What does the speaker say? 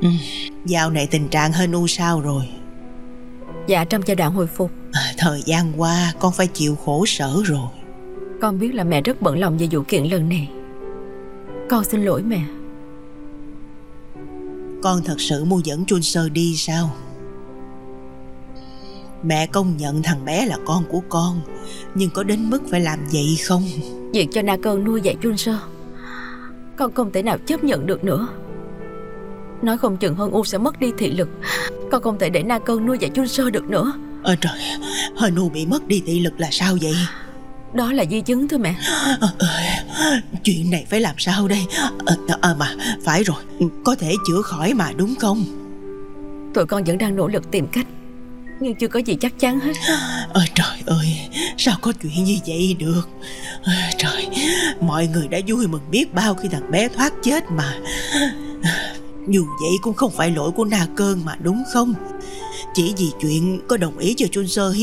Dạo này tình trạng Hên U sao rồi? Dạ trong giai đoạn hồi phục. Thời gian qua con phải chịu khổ sở rồi. Con biết là mẹ rất bận lòng về vụ kiện lần này. Con xin lỗi mẹ. Con thật sự muốn dẫn Chun Sơ đi sao? Mẹ công nhận thằng bé là con của con, nhưng có đến mức phải làm vậy không? Việc cho Na Cơn nuôi dạy Chun Sơ con không thể nào chấp nhận được nữa. Nói không chừng Hân U sẽ mất đi thị lực. Con không thể để Na Cơn nuôi dạy Chun Sơ được nữa. Trời, Hân U bị mất đi thị lực là sao vậy? Đó là di chứng thưa mẹ. Chuyện này phải làm sao đây? Mà phải rồi, có thể chữa khỏi mà đúng không? Tụi con vẫn đang nỗ lực tìm cách, nhưng chưa có gì chắc chắn hết. Trời ơi, sao có chuyện như vậy được? Trời, mọi người đã vui mừng biết bao khi thằng bé thoát chết mà. Dù vậy cũng không phải lỗi của Na Cơn mà đúng không? Chỉ vì chuyện có đồng ý cho Chun Sơ hiến